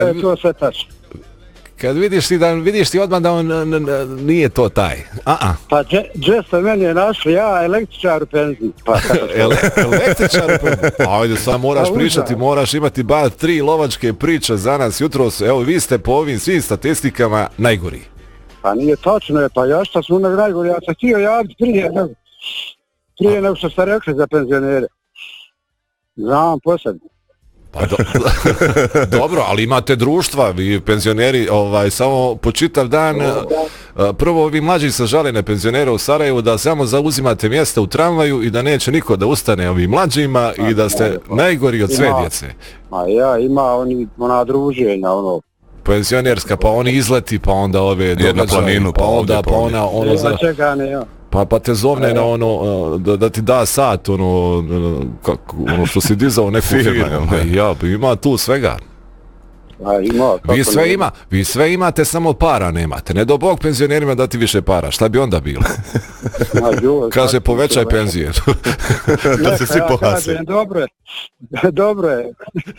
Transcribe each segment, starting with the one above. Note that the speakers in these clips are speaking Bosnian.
To sve tačno. Kad vidiš ti odmah da on nije to taj. Pa džesto meni je našli, ja električar u penziji. Pa, električar u penziji. Ajde, sad moraš pričati, moraš imati bar 3 lovačke priče za nas jutros. Evo, vi ste po ovim svim statistikama najgori. Pa nije tačno, pa ja šta sam najgori, ja sam htio javiti prije nego što ste rekli za penzionere. Znam posebno. Pa dobro, ali imate društva, vi penzioneri, samo po čitav dan, prvo vi mlađi se žale na penzionere u Sarajevu da samo zauzimate mjesta u tramvaju i da neće niko da ustane ovim mlađima i da ste najgori od sve djece. Ima ona druženja, penzionerska, pa oni izleti, pa onda ove na planinu, pa onda pa ona za pa te zovne na da ti da sat što si dizao neku firmu. Ima tu svega. Vi sve imate, samo para nemate. Ne do Bog penzionerima dati više para. Šta bi onda bilo? Kaže povećaj penzije. Da se svi pohase. Dobro je.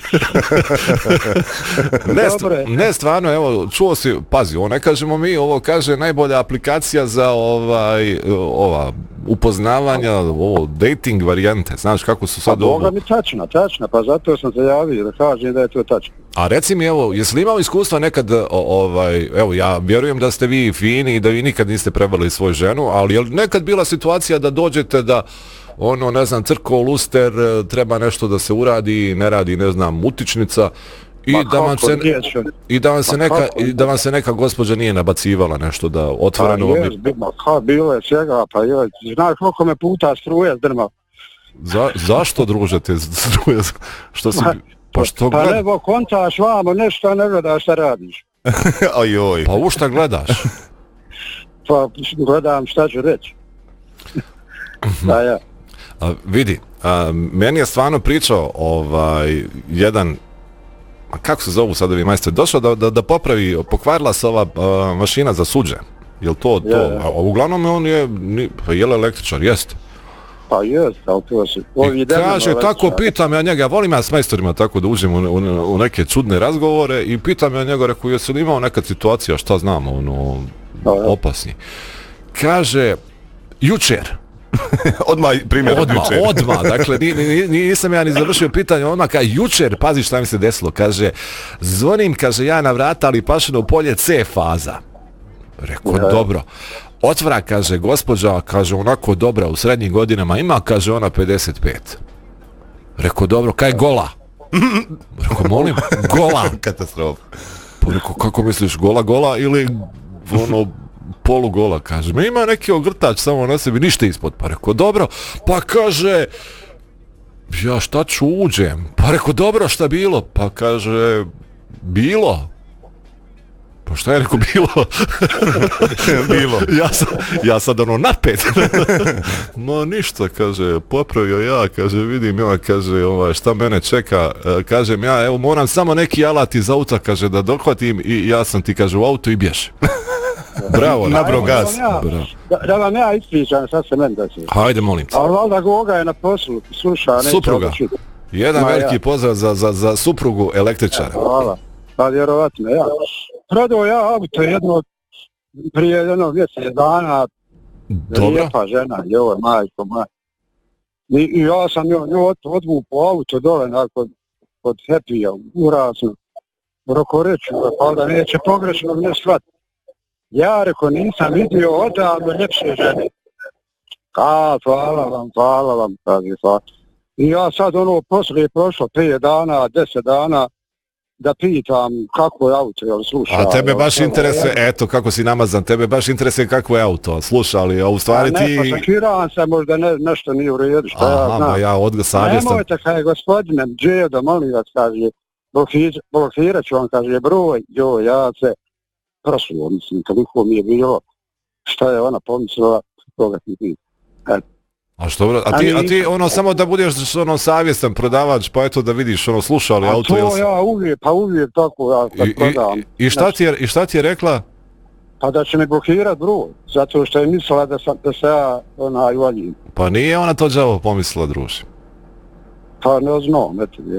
Ne, stvarno, evo, čuo si, pazi, ovo ne kažemo mi, ovo kaže najbolja aplikacija za ova upoznavanja, ovo dating varijante. Znaš kako su sad ovo? Boga mi tačno, pa zato sam se javio da kažem da je to tačno. A reci mi, evo, jesi li imao iskustva nekad, evo, ja vjerujem da ste vi fini i da vi nikad niste prevarili svoju ženu, ali je li nekad bila situacija da dođete da, ne znam, crko, luster, treba nešto da se uradi, ne radi, ne znam, utičnica, da vam se neka gospođa nije nabacivala nešto da otvoreno... Bilo je svega, pa je, znaš koliko me puta struje zdrma. Zašto družete struje? Što si... Pa nebo kontaš vamo, nešto ne gledaš šta radiš. Ojoj. Pa u šta gledaš? Pa gledam šta ću reći. Vidi, meni je stvarno pričao jedan, kako se zovu sad ovi majstori, došao da popravi, pokvarila se ova mašina za suđe. Jel to? A uglavnom on je li električar, jeste? Pa jest, ali to se... I kaže, tako pitam ja njega, volim ja s majstorima tako da uđem u neke čudne razgovore i pitam ja njega, rekao, jesi li imao nekad situacija, šta znam, opasni. Kaže, jučer. Odmah primjer od jučer. Odmah, dakle, nisam ja ni završio pitanje, odmah kaže, jučer, pazi šta mi se desilo, kaže, zvonim, kaže, ja na vrata, ali Pašino polje C faza. Rekao, dobro. Otvara, kaže, gospođa, kaže, onako dobra, u srednjim godinama ima, kaže, ona 55. Rekao, dobro, kaj gola? Rekao, molim, gola. Katastrofa. Pa rekao, kako misliš, gola ili polugola, kaže. Ima neki ogrtač samo na sebi, ništa ispod. Pa rekao, dobro, pa kaže, ja šta ću uđem? Pa rekao, dobro, šta bilo? Pa kaže, bilo. Pa šta je rekao bilo? Bilo. Ja sad napet. No ništa, kaže, popravio ja, kaže, vidim ja, kaže, šta mene čeka, kažem ja, evo moram samo neki alat iz auta, kaže, da dohvatim i ja sam ti, kaže, u auto i bježi. Bravo, nabro gas. Da vam ja ispričam, sad se meni desi. Hajde, molim te. Ali valjda Goga je na poslu, sluša, neće supruga. odlučiti. Jedan veliki pozdrav za suprugu električara. Hvala, pa vjerovatno, ja. Prodao ja auto prije jednog mjesec dana, lijepa žena, joj, majko, I ja sam nju odvupo auto dole kod Happy-a, urazno. Roko reću, pa da neće pogrešno ne shvatiti. Ja reko nisam vidio odavno ljepše žene. Hvala vam, kaže, hvala. I ja sad poslije prošlo 5 dana, 10 dana, da pitam kako je auto, jel sluša. A tebe baš interesuje, eto kako si namazan, tebe baš interesuje kako je auto, slušali, a u stvari ti... Ne, pa šokiram se, možda nešto nije u redu, šta ja znam. Ja savjestan. Nemojte, kaže, gospodine Džedo, molim vas, kaže, blokirat ću vam, kaže, broj, ja se prosuo, mislim, toliko mi je bilo, šta je ona pomislila, koga ti pita. A što, a ti samo da budeš savjestan prodavač, pa eto da vidiš slušali auto. A to ja uvijek tako ja kad prodam. I šta ti je rekla? Pa da će me blokirat broj, zato što je mislila da se ja valjim. Pa nije ona to đavo pomislila, druži. Pa ne znam, eto,